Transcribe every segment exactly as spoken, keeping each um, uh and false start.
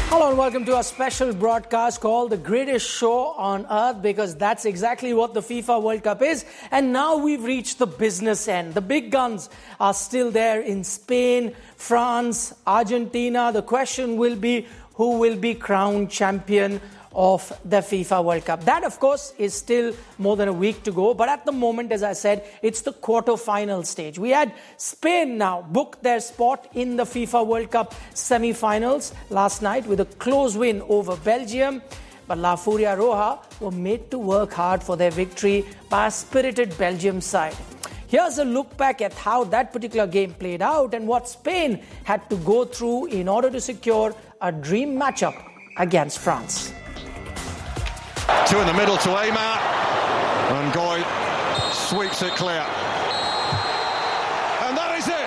Hello and welcome to a special broadcast called The Greatest Show on Earth, because that's exactly what the FIFA World Cup is. And now we've reached the business end. The big guns are still there in Spain, France, Argentina. The question will be, who will be crowned champion of the FIFA World Cup? That, of course, is still more than a week to go. But at the moment, as I said, it's the quarter-final stage. We had Spain now book their spot in the FIFA World Cup semi-finals last night with a close win over Belgium. But La Furia Roja were made to work hard for their victory by a spirited Belgium side. Here's a look back at how that particular game played out and what Spain had to go through in order to secure a dream matchup against France. Two in the middle to Aymar, and Goy sweeps it clear. And that is it!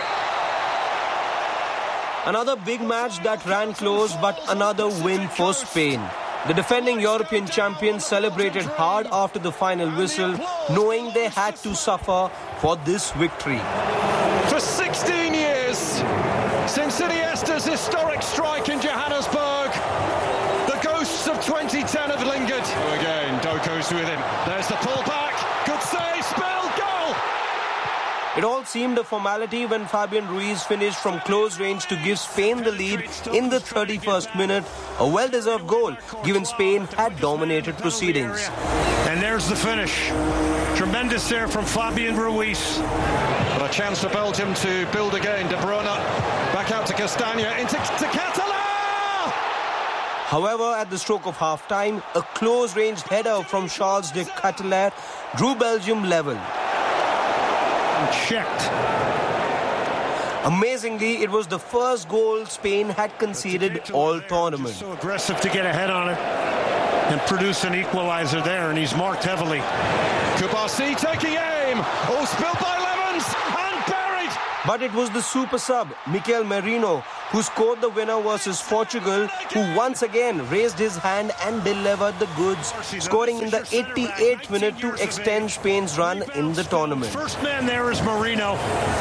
Another big match that ran close, but another win for Spain. The defending European champions celebrated hard after the final whistle, knowing they had to suffer for this victory. For sixteen years, since Iniesta's historic strike in Johannesburg, the ghosts of twenty ten have lingered. Again, Doku's with him. There's the pull back. Good save, spilled, goal! It all seemed a formality when Fabian Ruiz finished from close range to give Spain the lead in the thirty-first minute. A well-deserved goal, given Spain had dominated proceedings. And there's the finish. Tremendous there from Fabian Ruiz. But a chance for Belgium to build again. De Bruyne back out to Castagna, into to Catalan! However, at the stroke of half-time, a close-range header from Charles de Ketelaere drew Belgium level. Checked. Amazingly, it was the first goal Spain had conceded all tournament. So aggressive to get ahead on it and produce an equalizer there, and he's marked heavily. Kubasi taking aim. Oh, spilled by Levens and buried. But it was the super sub, Mikel Merino, who scored the winner versus Portugal, who once again raised his hand and delivered the goods, scoring in the eighty-eighth minute to extend Spain's run in the tournament. First man there is Merino.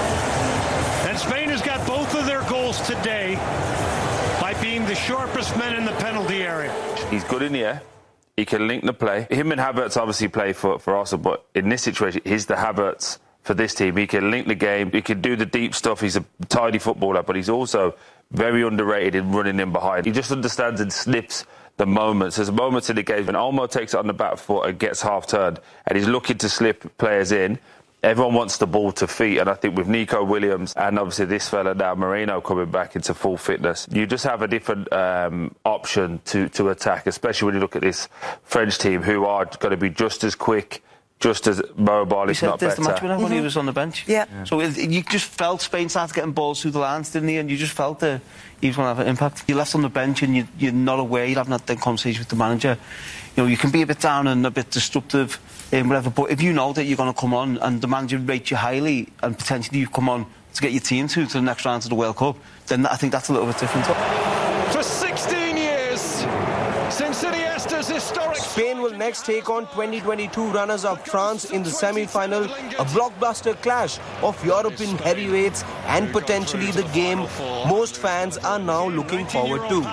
And Spain has got both of their goals today by being the sharpest men in the penalty area. He's good in the air. He can link the play. Him and Havertz obviously play for, for Arsenal, but in this situation, he's the Havertz for this team. He can link the game. He can do the deep stuff. He's a tidy footballer, but he's also very underrated in running in behind. He just understands and sniffs the moments. There's moments in the game when Olmo takes it on the back foot and gets half-turned, and he's looking to slip players in. Everyone wants the ball to feet, and I think with Nico Williams and obviously this fella now, Merino, coming back into full fitness, you just have a different um, option to, to attack, especially when you look at this French team, who are going to be just as quick, just as mobile, if not better. The match winner mm-hmm. when he was on the bench. Yeah. yeah. So it, you just felt Spain started getting balls through the lines, didn't he? And you just felt that he was going to have an impact. You left on the bench and you, you're not aware, you're having that conversation with the manager. You know, you can be a bit down and a bit disruptive and whatever, but if you know that you're going to come on and the manager rates you highly and potentially you come on to get your team to, to the next round of the World Cup, then I think that's a little bit different. For sixteen years, since Iniesta's historic... Spain will next take on twenty twenty-two runners-up France in the semi-final, a blockbuster clash of European heavyweights and potentially the game most fans are now looking forward to.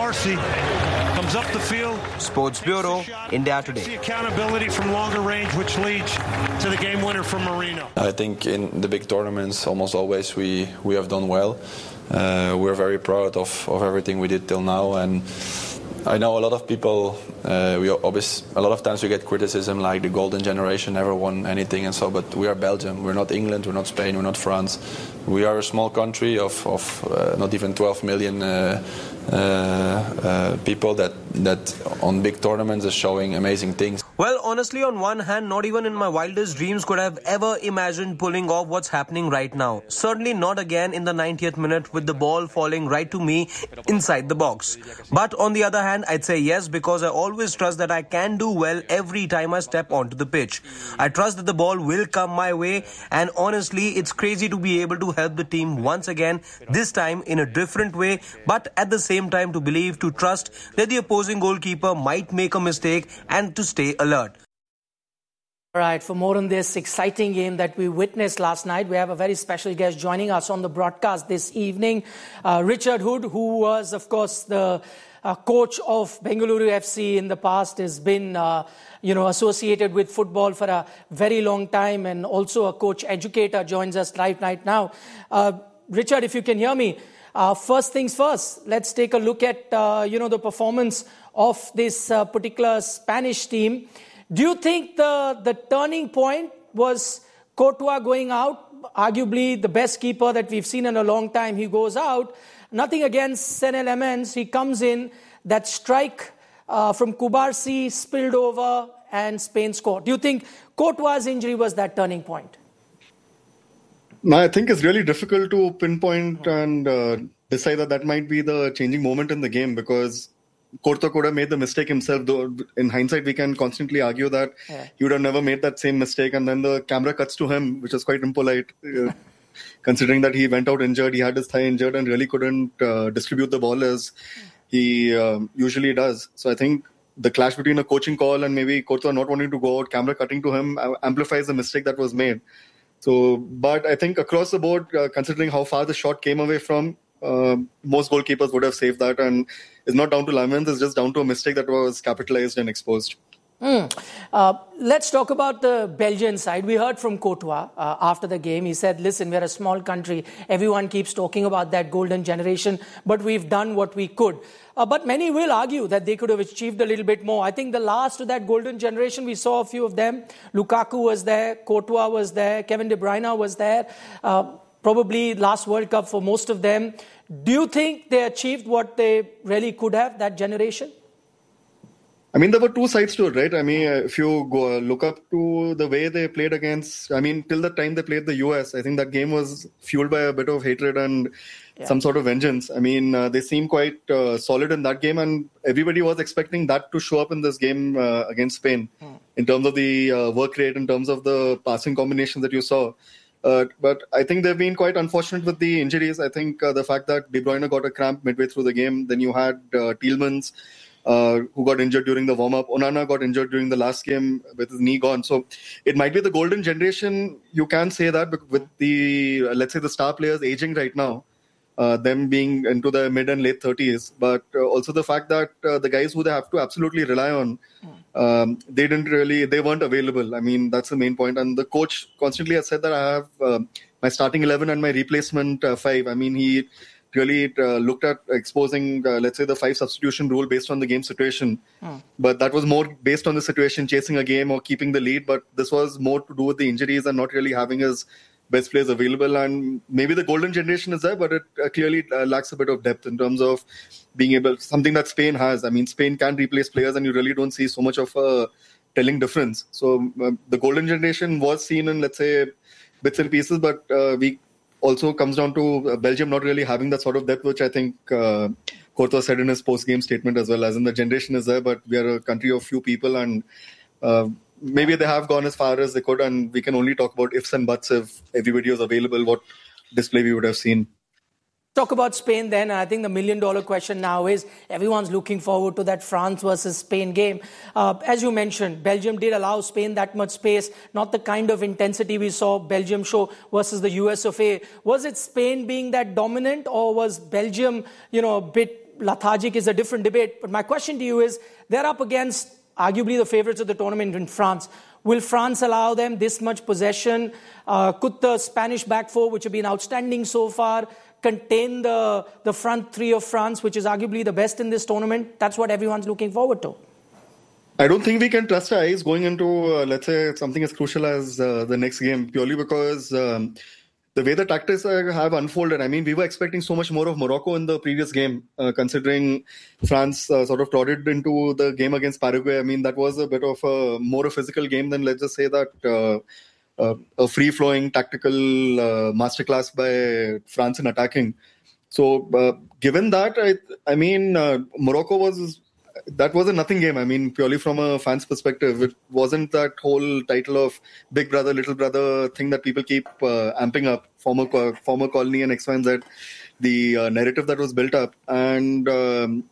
Comes up the field. Sports Bureau, India Today. The accountability from longer range, which leads to the game winner from Merino. I think in the big tournaments, almost always we, we have done well. Uh, we're very proud of, of everything we did till now, and I know a lot of people, uh, we obviously, a lot of times we get criticism like the golden generation never won anything and so, but we are Belgium, we're not England, we're not Spain, we're not France. We are a small country of, of uh, not even twelve million uh, uh, uh, people that, that on big tournaments are showing amazing things. Well, honestly, on one hand, not even in my wildest dreams could I have ever imagined pulling off what's happening right now. Certainly not again in the ninetieth minute with the ball falling right to me inside the box. But on the other hand, I'd say yes, because I always trust that I can do well every time I step onto the pitch. I trust that the ball will come my way, and honestly, it's crazy to be able to help the team once again, this time in a different way, but at the same time to believe, to trust that the opposing goalkeeper might make a mistake and to stay alert. All right, for more on this exciting game that we witnessed last night, we have a very special guest joining us on the broadcast this evening, uh, Richard Hood, who was, of course, the uh, coach of Bengaluru F C in the past, has been, uh, you know, associated with football for a very long time, and also a coach educator, joins us right, right now. Uh, Richard, if you can hear me, uh, first things first, let's take a look at, uh, you know, the performance of this uh, particular Spanish team. Do you think the, the turning point was Courtois going out? Arguably the best keeper that we've seen in a long time. He goes out. Nothing against Saint Lemens. He comes in. That strike uh, from Kubarsi spilled over and Spain scored. Do you think Courtois' injury was that turning point? No, I think it's really difficult to pinpoint and uh, decide that that might be the changing moment in the game, because Courtois could have made the mistake himself, though in hindsight we can constantly argue that yeah. he would have never made that same mistake, and then the camera cuts to him, which is quite impolite, uh, considering that he went out injured, he had his thigh injured and really couldn't uh, distribute the ball as he uh, usually does. So I think the clash between a coaching call and maybe Courtois not wanting to go out, camera cutting to him, amplifies the mistake that was made. So, but I think across the board, uh, considering how far the shot came away from, Uh, most goalkeepers would have saved that, and it's not down to Lemens, it's just down to a mistake that was capitalized and exposed. Mm. Uh, let's talk about the Belgian side. We heard from Courtois uh, after the game. He said, listen, we're a small country. Everyone keeps talking about that golden generation, but we've done what we could. Uh, but many will argue that they could have achieved a little bit more. I think the last of that golden generation, we saw a few of them. Lukaku was there, Courtois was there, Kevin De Bruyne was there. Uh, Probably last World Cup for most of them. Do you think they achieved what they really could have, that generation? I mean, there were two sides to it, right? I mean, if you go look up to the way they played against, I mean, till the time they played the U S, I think that game was fueled by a bit of hatred and yeah. some sort of vengeance. I mean, uh, they seemed quite uh, solid in that game, and everybody was expecting that to show up in this game uh, against Spain hmm. in terms of the uh, work rate, in terms of the passing combinations that you saw. Uh, but I think they've been quite unfortunate with the injuries. I think uh, the fact that De Bruyne got a cramp midway through the game, then you had uh, Tielemans, uh, who got injured during the warm-up. Onana got injured during the last game with his knee gone. So it might be the golden generation. You can say that with the, uh, let's say, the star players aging right now, uh, them being into the mid and late thirties. But uh, also the fact that uh, the guys who they have to absolutely rely on, Um, they didn't really, they weren't available. I mean, that's the main point. And the coach constantly has said that I have uh, my starting eleven and my replacement uh, five. I mean, he really uh, looked at exposing, uh, let's say, the five substitution rule based on the game situation. Hmm. But that was more based on the situation, chasing a game or keeping the lead. But this was more to do with the injuries and not really having his best players available. And maybe the golden generation is there, but it uh, clearly uh, lacks a bit of depth in terms of being able, something that Spain has. I mean, Spain can replace players and you really don't see so much of a telling difference. So uh, the golden generation was seen in, let's say, bits and pieces, but uh, we also comes down to Belgium not really having that sort of depth, which I think uh, Courtois said in his post-game statement as well, as in the generation is there, but we are a country of few people, and uh, maybe they have gone as far as they could, and we can only talk about ifs and buts. If everybody was available, what display we would have seen. Talk about Spain then. I think the million dollar question now is everyone's looking forward to that France versus Spain game. Uh, as you mentioned, Belgium did allow Spain that much space, not the kind of intensity we saw Belgium show versus the U S of A. Was it Spain being that dominant, or was Belgium, you know, a bit lethargic? Is a different debate. But my question to you is, they're up against arguably the favourites of the tournament in France. Will France allow them this much possession? Uh, could the Spanish back four, which have been outstanding so far, contain the, the front three of France, which is arguably the best in this tournament? That's what everyone's looking forward to. I don't think we can trust our eyes going into, uh, let's say, something as crucial as uh, the next game, purely because um, the way the tactics uh, have unfolded. I mean, we were expecting so much more of Morocco in the previous game, uh, considering France uh, sort of trotted into the game against Paraguay. I mean, that was a bit of a more a physical game than, let's just say, that uh, uh, a free-flowing tactical uh, masterclass by France in attacking. So, uh, given that, I, I mean, uh, Morocco was... That was a nothing game. I mean, purely from a fan's perspective, it wasn't that whole title of big brother, little brother thing that people keep uh, amping up, former former colony and X, Y, and Z, the uh, narrative that was built up. And um,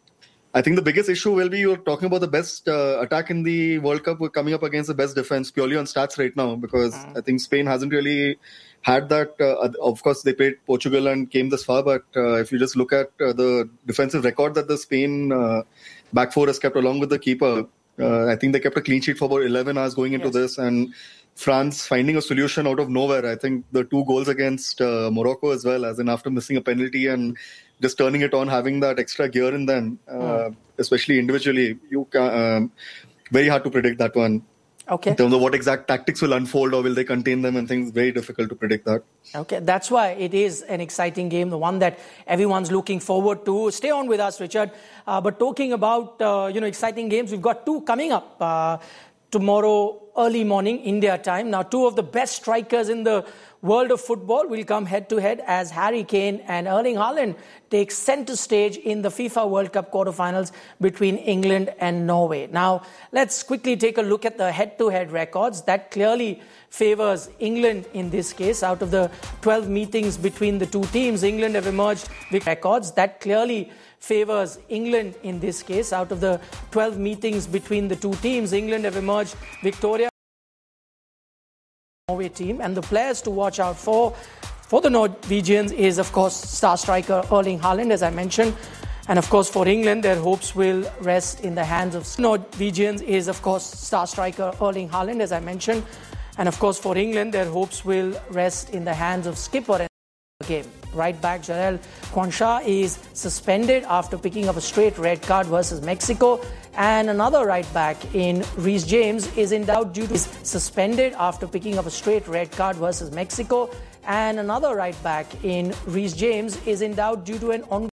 I think the biggest issue will be you're talking about the best uh, attack in the World Cup. We're coming up against the best defense purely on stats right now because mm. I think Spain hasn't really had that. Uh, of course, they played Portugal and came this far, but uh, if you just look at uh, the defensive record that the Spain uh, back four has kept along with the keeper, uh, I think they kept a clean sheet for about eleven hours going into yes. this, and France finding a solution out of nowhere. I think the two goals against uh, Morocco as well, as in after missing a penalty and just turning it on, having that extra gear in them, uh, mm. especially individually, you can, um, very hard to predict that one. Okay. In terms of what exact tactics will unfold or will they contain them and things, very difficult to predict that. Okay, that's why it is an exciting game, the one that everyone's looking forward to. Stay on with us, Richard. Uh, but talking about, uh, you know, exciting games, we've got two coming up uh, tomorrow early morning, India time. Now, two of the best strikers in the world of football will come head-to-head as Harry Kane and Erling Haaland take centre stage in the FIFA World Cup quarterfinals between England and Norway. Now, let's quickly take a look at the head-to-head records. That clearly favours England in this case. Out of the twelve meetings between the two teams, England have emerged with records. That clearly favours England in this case. Out of the twelve meetings between the two teams, England have emerged victorious. Norway team, and the players to watch out for for the Norwegians is of course star striker Erling Haaland, as I mentioned, and of course for England their hopes will rest in the hands of Norwegians is of course star striker Erling Haaland, as I mentioned, and of course for England their hopes will rest in the hands of skipper and game. Right back Jarell Quansah is suspended after picking up a straight red card versus Mexico, and another right back in Reece James is in doubt due to is suspended after picking up a straight red card versus Mexico, and another right back in Reece James is in doubt due to an ongoing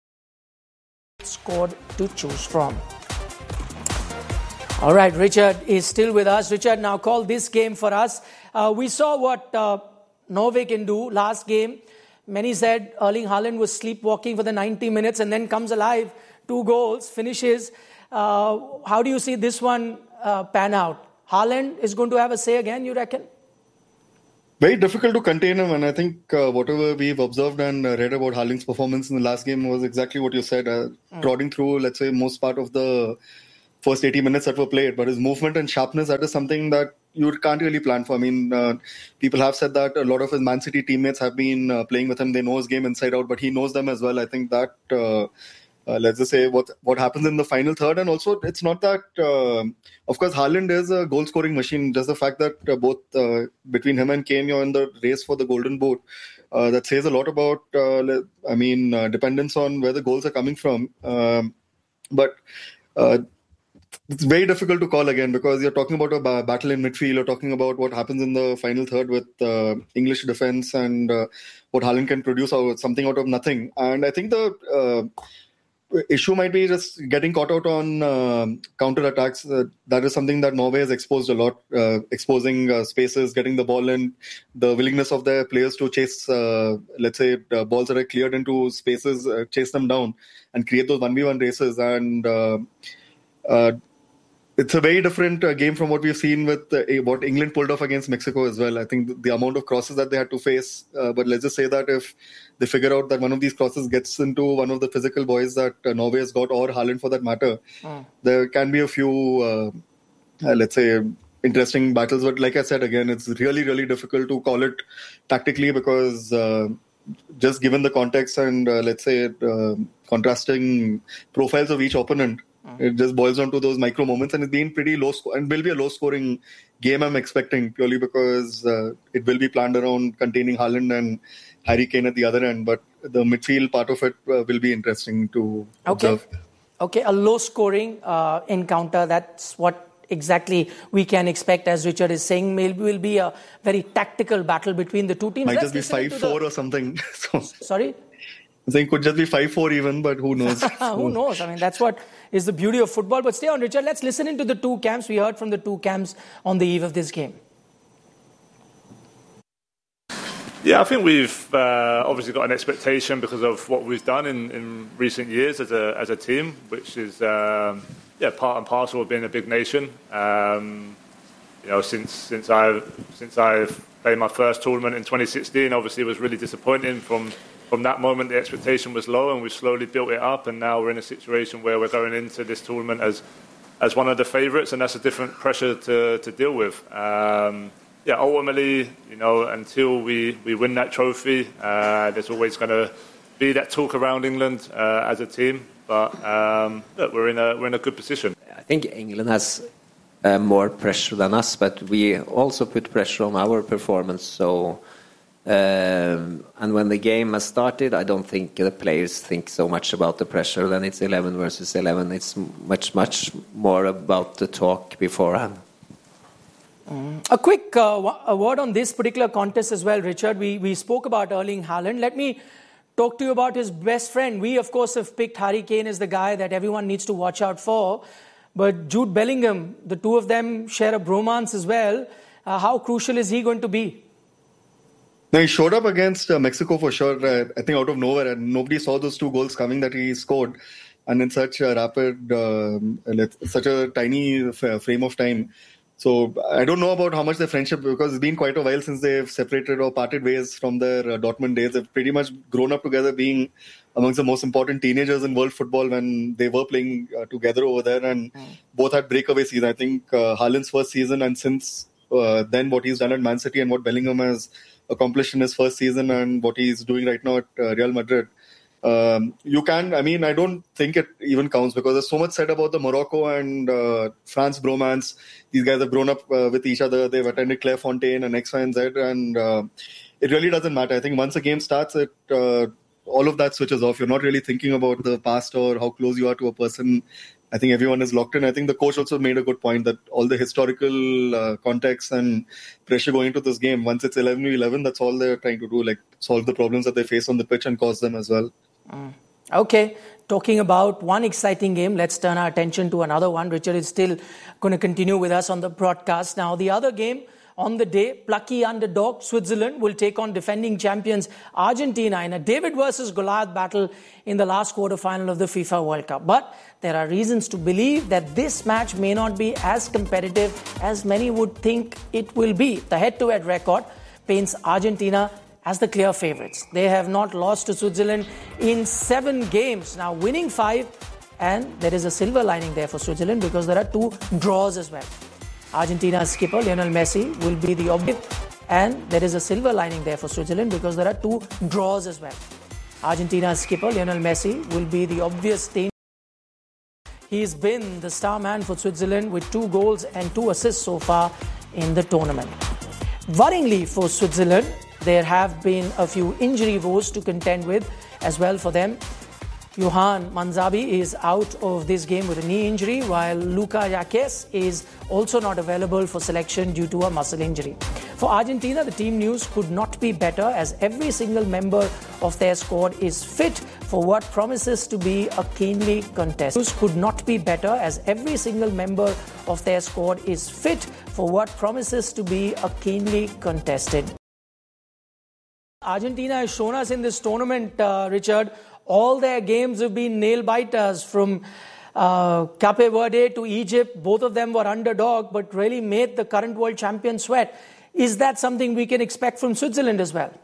squad to choose from. All right, Richard is still with us. Richard, now call this game for us. Uh, we saw what uh, Norway can do last game. Many said Erling Haaland was sleepwalking for the ninety minutes and then comes alive, two goals, finishes. Uh, how do you see this one uh, pan out? Haaland is going to have a say again, you reckon? Very difficult to contain him, and I think uh, whatever we've observed and uh, read about Haaland's performance in the last game was exactly what you said. Uh, mm. Trotting through, let's say, most part of the first eighty minutes that were played, but his movement and sharpness, that is something that you can't really plan for. I mean, uh, people have said that a lot of his Man City teammates have been uh, playing with him. They know his game inside out, but he knows them as well. I think that, uh, uh, let's just say, what what happens in the final third. And also, it's not that, uh, of course, Haaland is a goal-scoring machine. Just the fact that uh, both uh, between him and Kane, you're in the race for the Golden Boot. Uh, that says a lot about, uh, I mean, uh, dependence on where the goals are coming from. Um, but... Uh, It's very difficult to call again because you're talking about a ba- battle in midfield. You're talking about what happens in the final third with uh, English defense and uh, what Haaland can produce out something out of nothing. And I think the uh, issue might be just getting caught out on uh, counter attacks. Uh, that is something that Norway has exposed a lot, uh, exposing uh, spaces, getting the ball in, the willingness of their players to chase, uh, let's say, uh, balls that are cleared into spaces, uh, chase them down and create those one v one races. And uh, uh, It's a very different uh, game from what we've seen with uh, what England pulled off against Mexico as well. I think the, the amount of crosses that they had to face. Uh, but let's just say that if they figure out that one of these crosses gets into one of the physical boys that uh, Norway has got, or Haaland for that matter, mm. there can be a few, uh, uh, let's say, interesting battles. But like I said, again, it's really, really difficult to call it tactically because uh, just given the context and, uh, let's say, uh, contrasting profiles of each opponent, it just boils down to those micro moments, and it's been pretty low score, and will be a low-scoring game. I'm expecting purely because uh, it will be planned around containing Haaland and Harry Kane at the other end. But the midfield part of it uh, will be interesting to okay. observe. Okay, a low-scoring uh, encounter. That's what exactly we can expect, as Richard is saying. Maybe will be a very tactical battle between the two teams. Might Let's just be five four the... or something. so, Sorry. I think it could just be five four even, but who knows? Who knows? I mean, that's what is the beauty of football. But stay on, Richard. Let's listen into the two camps. We heard from the two camps on the eve of this game. Yeah, I think we've uh, obviously got an expectation because of what we've done in, in recent years as a as a team, which is um, yeah part and parcel of being a big nation. Um, you know, since since I since I've played my first tournament in twenty sixteen, obviously it was really disappointing from from that moment, the expectation was low, and we slowly built it up. And now we're in a situation where we're going into this tournament as as one of the favourites, and that's a different pressure to, to deal with. Um, yeah, ultimately, you know, until we, we win that trophy, uh, there's always going to be that talk around England uh, as a team. But um, look, we're in a we're in a good position. I think England has uh, more pressure than us, but we also put pressure on our performance. So. Um, and when the game has started, I don't think the players think so much about the pressure. Then it's eleven versus eleven. It's much, much more about the talk beforehand. Mm. A quick uh, a word on this particular contest as well, Richard. We, we spoke about Erling Haaland. Let me talk to you about his best friend. We, of course, have picked Harry Kane as the guy that everyone needs to watch out for. But Jude Bellingham, the two of them share a bromance as well. Uh, how crucial is he going to be? No, he showed up against uh, Mexico for sure, uh, I think out of nowhere, and nobody saw those two goals coming that he scored, and in such a rapid, uh, such a tiny f- frame of time. So I don't know about how much their friendship, because it's been quite a while since they've separated or parted ways from their uh, Dortmund days. They've pretty much grown up together, being amongst the most important teenagers in world football when they were playing uh, together over there, and mm. both had breakaway season. I think uh, Haaland's first season, and since uh, then what he's done at Man City and what Bellingham has accomplished in his first season and what he's doing right now at uh, Real Madrid. Um, you can, I mean, I don't think it even counts, because there's so much said about the Morocco and uh, France bromance. These guys have grown up uh, with each other. They've attended Clairefontaine and X, Y, and Z, and uh, it really doesn't matter. I think once a game starts, it uh, all of that switches off. You're not really thinking about the past or how close you are to a person. I think everyone is locked in. I think the coach also made a good point that all the historical uh, context and pressure going into this game, once it's eleven to eleven, that's all they're trying to do, like solve the problems that they face on the pitch and cause them as well. Mm. Okay, talking about one exciting game, let's turn our attention to another one. Richard is still going to continue with us on the broadcast. Now, the other game on the day, plucky underdog Switzerland will take on defending champions Argentina in a David versus Goliath battle in the last quarterfinal of the FIFA World Cup. But there are reasons to believe that this match may not be as competitive as many would think it will be. The head-to-head record paints Argentina as the clear favourites. They have not lost to Switzerland in seven games. Now winning five, and there is a silver lining there for Switzerland because there are two draws as well. Argentina's skipper Lionel Messi will be the object, and there is a silver lining there for Switzerland because there are two draws as well. Argentina's skipper Lionel Messi will be the obvious danger. He's been the star man for Switzerland with two goals and two assists so far in the tournament. Worryingly for Switzerland, there have been a few injury woes to contend with as well for them. Johan Manzabi is out of this game with a knee injury, while Luka Jaquez is also not available for selection due to a muscle injury. For Argentina, the team news could not be better, as every single member of their squad is fit for what promises to be a keenly contested. News could not be better, as every single member of their squad is fit for what promises to be a keenly contested. Argentina has shown us in this tournament, uh, Richard, all their games have been nail-biters, from uh, Cape Verde to Egypt. Both of them were underdog, but really made the current world champion sweat. Is that something we can expect from Switzerland as well?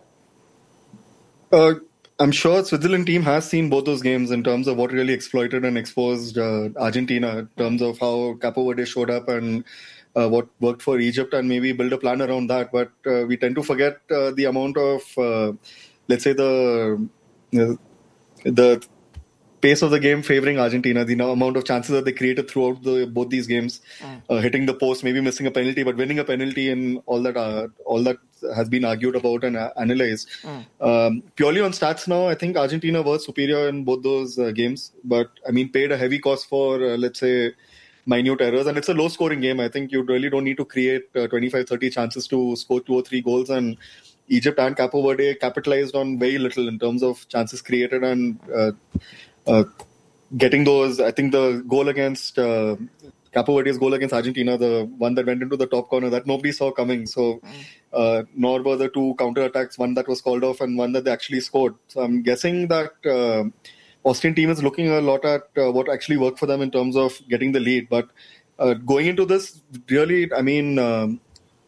Uh, I'm sure Switzerland team has seen both those games in terms of what really exploited and exposed uh, Argentina, in terms of how Cape Verde showed up and uh, what worked for Egypt, and maybe build a plan around that. But uh, we tend to forget uh, the amount of, uh, let's say, the... Uh, the pace of the game favoring Argentina, the amount of chances that they created throughout the, both these games, mm. uh, hitting the post, maybe missing a penalty, but winning a penalty, and all that uh, all that has been argued about and uh, analyzed. Mm. Um, purely on stats now, I think Argentina were superior in both those uh, games, but I mean, paid a heavy cost for, uh, let's say, minute errors, and it's a low-scoring game. I think you really don't need to create uh, twenty-five, thirty chances to score two or three goals, and Egypt and Cape Verde capitalized on very little in terms of chances created and uh, uh, getting those. I think the goal against uh, Cape Verde's goal against Argentina, the one that went into the top corner, that nobody saw coming. So, uh, nor were the two counter-attacks, one that was called off and one that they actually scored. So I'm guessing that uh, Austrian team is looking a lot at uh, what actually worked for them in terms of getting the lead. But uh, going into this, really, I mean... Um,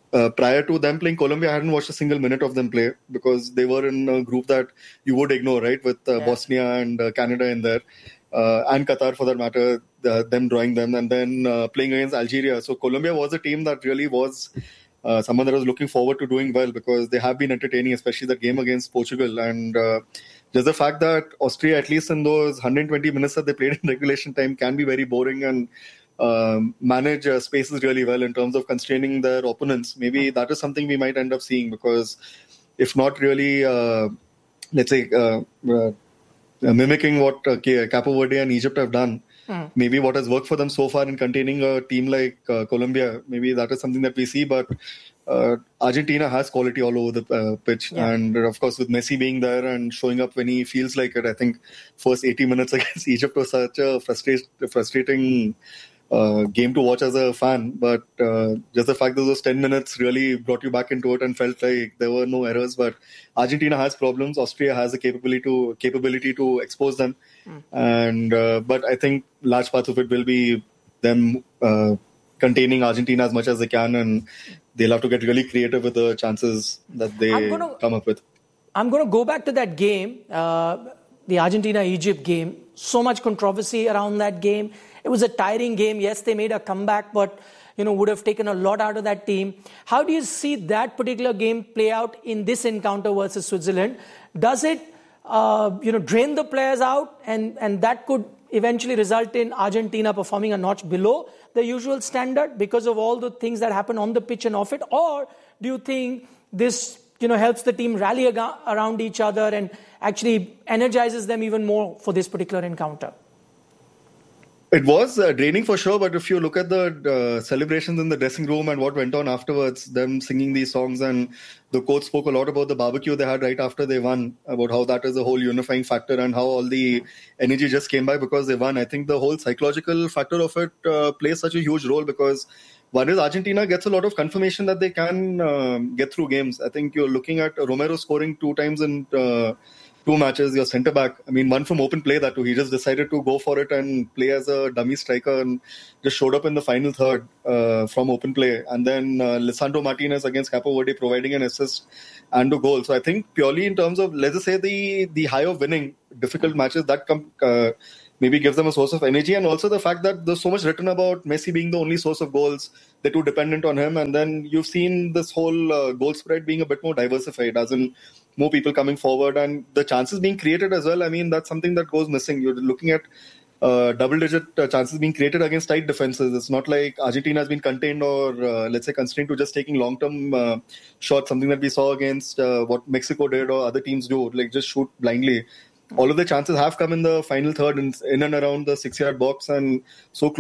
uh, prior to them playing Colombia, I hadn't watched a single minute of them play because they were in a group that you would ignore, right? With uh, yeah. Bosnia and uh, Canada in there, uh, and Qatar for that matter, uh, them drawing them, and then uh, playing against Algeria. So Colombia was a team that really was uh, someone that I was looking forward to doing well because they have been entertaining, especially the game against Portugal. And uh, just the fact that Austria, at least in those one hundred twenty minutes that they played in regulation time, can be very boring and um, manage uh, spaces really well in terms of constraining their opponents. Maybe that is something we might end up seeing because if not really, uh, let's say, uh, uh, mimicking what uh, Capo Verde and Egypt have done, mm. maybe what has worked for them so far in containing a team like uh, Colombia, maybe that is something that we see. But uh, Argentina has quality all over the uh, pitch. Yeah. And of course, with Messi being there and showing up when he feels like it, I think first eighty minutes against Egypt was such a frustrate, frustrating uh, game to watch as a fan. But uh, just the fact that those ten minutes really brought you back into it and felt like there were no errors. But Argentina has problems. Austria has the capability to capability to expose them. Mm. And uh, but I think large parts of it will be them uh, containing Argentina as much as they can, and they'll have to get really creative with the chances that they gonna, come up with. I'm going to go back to that game, uh, the Argentina-Egypt game. So much controversy around that game. It was a tiring game. Yes, they made a comeback, but you know would have taken a lot out of that team. How do you see that particular game play out in this encounter versus Switzerland? Does it uh, you know drain the players out, and and that could eventually result in Argentina performing a notch below the usual standard because of all the things that happen on the pitch and off it? Or do you think this you know helps the team rally ag- around each other and actually energizes them even more for this particular encounter? It was uh, draining for sure, but if you look at the uh, celebrations in the dressing room and what went on afterwards, them singing these songs, and the coach spoke a lot about the barbecue they had right after they won, about how that is a whole unifying factor and how all the energy just came by because they won. I think the whole psychological factor of it uh, plays such a huge role because one is Argentina gets a lot of confirmation that they can uh, get through games. I think you're looking at Romero scoring two times in uh, two matches, your centre back. I mean, one from open play that too. He just decided to go for it and play as a dummy striker and just showed up in the final third uh, from open play. And then uh, Lisandro Martinez against Capo Verde providing an assist and a goal. So I think purely in terms of, let's just say, the the high of winning difficult matches, that come, uh, maybe gives them a source of energy. And also the fact that there's so much written about Messi being the only source of goals. They're too dependent on him. And then you've seen this whole uh, goal spread being a bit more diversified, as in more people coming forward and the chances being created as well. I mean, that's something that goes missing. You're looking at uh, double-digit uh, chances being created against tight defenses. It's not like Argentina has been contained or, uh, let's say, constrained to just taking long-term uh, shots, something that we saw against uh, what Mexico did or other teams do, like just shoot blindly. All of the chances have come in the final third and in and around the six-yard box and so close.